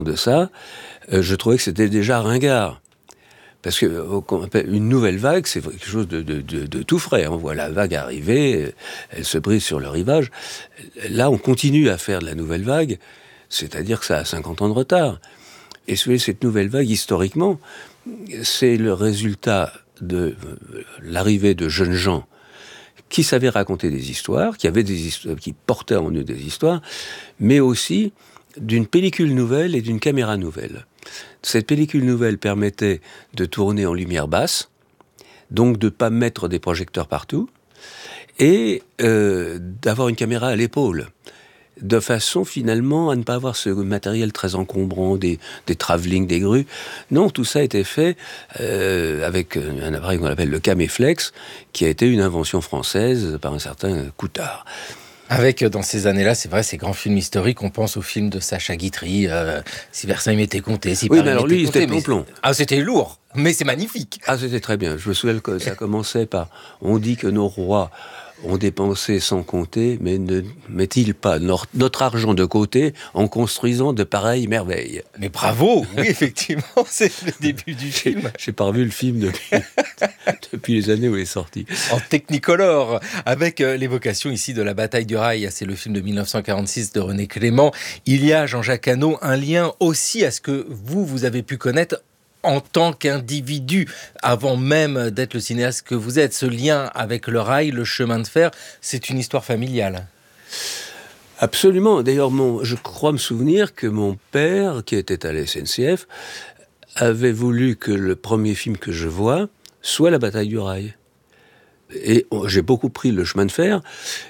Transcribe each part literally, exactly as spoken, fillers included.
de ça, euh, je trouvais que c'était déjà ringard. Parce que euh, qu'on appelle une nouvelle vague, c'est quelque chose de, de, de, de tout frais. On voit la vague arriver, elle se brise sur le rivage. Là, on continue à faire de la nouvelle vague, c'est-à-dire que ça a cinquante ans de retard. Et si vous voulez, cette nouvelle vague, historiquement, c'est le résultat de l'arrivée de jeunes gens qui savaient raconter des histoires, qui avaient des histoires, qui portaient en eux des histoires, mais aussi d'une pellicule nouvelle et d'une caméra nouvelle. Cette pellicule nouvelle permettait de tourner en lumière basse, donc de ne pas mettre des projecteurs partout, et euh, d'avoir une caméra à l'épaule, de façon finalement à ne pas avoir ce matériel très encombrant, des, des travelling, des grues. Non, tout ça a été fait euh, avec un appareil qu'on appelle le Caméflex, qui a été une invention française par un certain Coutard. Avec, dans ces années-là, c'est vrai, ces grands films historiques, on pense aux films de Sacha Guitry, euh, Si Versailles m'était compté, si oui, Paris mais alors lui, compté, c'était plomb-plomb. Ah, c'était lourd, mais c'est magnifique. Ah, c'était très bien. Je me souviens que ça commençait par « On dit que nos rois ont dépensé sans compter, mais ne met-il pas notre, notre argent de côté en construisant de pareilles merveilles ?» Mais bravo, oui, effectivement, c'est le début du film. J'ai pas revu le film depuis, depuis les années où il est sorti. En Technicolor, avec euh, l'évocation ici de la bataille du Rail, c'est le film de dix-neuf cent quarante-six de René Clément. Il y a, Jean-Jacques Hano, un lien aussi à ce que vous, vous avez pu connaître en tant qu'individu, avant même d'être le cinéaste que vous êtes. Ce lien avec le rail, le chemin de fer, c'est une histoire familiale. Absolument. D'ailleurs, mon, je crois me souvenir que mon père, qui était à la S N C F, avait voulu que le premier film que je vois soit la bataille du rail. Et j'ai beaucoup pris le chemin de fer,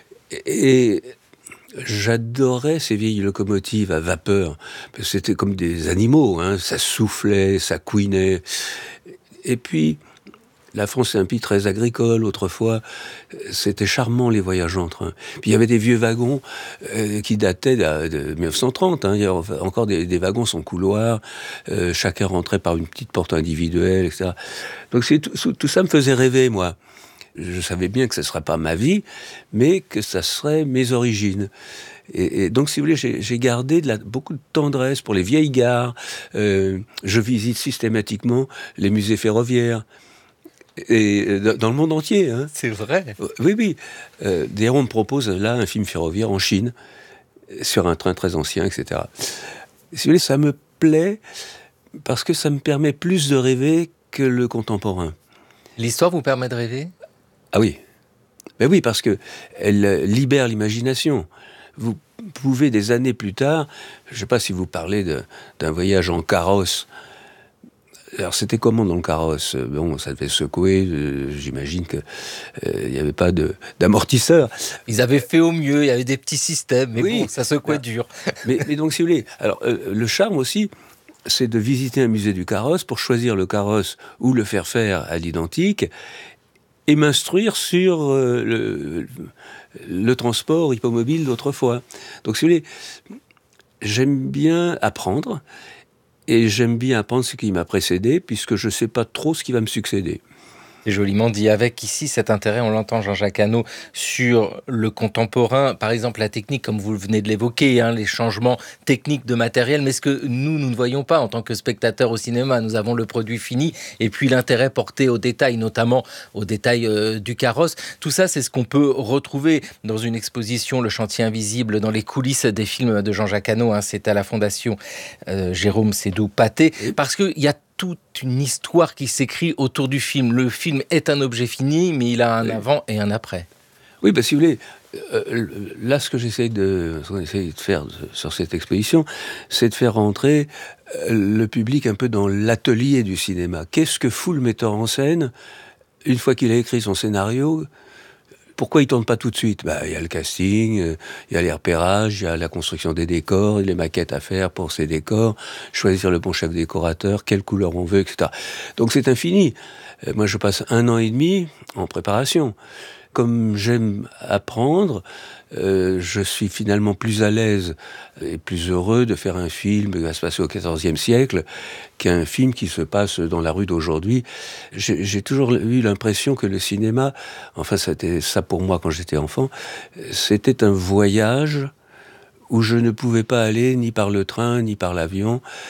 et j'adorais ces vieilles locomotives à vapeur, parce que c'était comme des animaux, hein, ça soufflait, ça couinait. Et puis, la France, c'est un pays très agricole, autrefois, c'était charmant les voyages en train. Puis il y avait des vieux wagons euh, qui dataient de, de dix-neuf cent trente, hein. Il y a encore des, des wagons sans couloir, euh, chacun rentrait par une petite porte individuelle, et cetera. Donc c'est, tout, tout ça me faisait rêver, moi. Je savais bien que ce ne serait pas ma vie, mais que ça serait mes origines. Et, et donc, si vous voulez, j'ai, j'ai gardé de la, beaucoup de tendresse pour les vieilles gares. Euh, je visite systématiquement les musées ferroviaires. Et dans le monde entier. Hein. C'est vrai. Oui, oui. Euh, d'ailleurs, on me propose là un film ferroviaire en Chine, sur un train très ancien, et cetera. Si vous voulez, ça me plaît parce que ça me permet plus de rêver que le contemporain. L'histoire vous permet de rêver ? Ah oui. Ben oui, parce que elle libère l'imagination. Vous pouvez, des années plus tard, je ne sais pas si vous parlez de, d'un voyage en carrosse. Alors, c'était comment dans le carrosse ? Bon, ça devait secouer, euh, j'imagine qu'il n'y euh, avait pas de, d'amortisseur. Ils avaient fait au mieux, il y avait des petits systèmes, mais oui, bon, ça secouait ben, dur. mais, mais donc, si vous voulez, alors, euh, le charme aussi, c'est de visiter un musée du carrosse pour choisir le carrosse ou le faire faire à l'identique et m'instruire sur euh, le, le transport hippomobile d'autrefois. Donc, si vous voulez, j'aime bien apprendre. Et j'aime bien apprendre ce qui m'a précédé, puisque je ne sais pas trop ce qui va me succéder. C'est joliment dit. Avec ici cet intérêt, on l'entend, Jean-Jacques Hano, sur le contemporain, par exemple la technique, comme vous venez de l'évoquer, hein, les changements techniques de matériel, mais ce que nous, nous ne voyons pas en tant que spectateurs au cinéma. Nous avons le produit fini et puis l'intérêt porté aux détails, notamment aux détails euh, du carrosse. Tout ça, c'est ce qu'on peut retrouver dans une exposition, Le Chantier Invisible, dans les coulisses des films de Jean-Jacques Hano. Hein, c'est à la Fondation euh, Jérôme Sédou-Pathé, parce qu'il y a toute une histoire qui s'écrit autour du film. Le film est un objet fini, mais il a un oui. avant et un après. Oui, bah, si vous voulez, euh, là, ce que j'essaye de, ce qu'on essaye de faire sur cette exposition, c'est de faire rentrer le public un peu dans l'atelier du cinéma. Qu'est-ce que fout le metteur en scène une fois qu'il a écrit son scénario? Pourquoi il ne tourne pas tout de suite ? Bah, il y a le casting, il euh, y a les repérages, il y a la construction des décors, les maquettes à faire pour ces décors, choisir le bon chef décorateur, quelle couleur on veut, et cetera. Donc c'est infini. Euh, moi, je passe un an et demi en préparation. Comme j'aime apprendre, euh, je suis finalement plus à l'aise et plus heureux de faire un film qui va se passer au quatorzième siècle qu'un film qui se passe dans la rue d'aujourd'hui. J'ai, j'ai toujours eu l'impression que le cinéma, enfin c'était ça pour moi quand j'étais enfant, c'était un voyage où je ne pouvais pas aller ni par le train, ni par l'avion.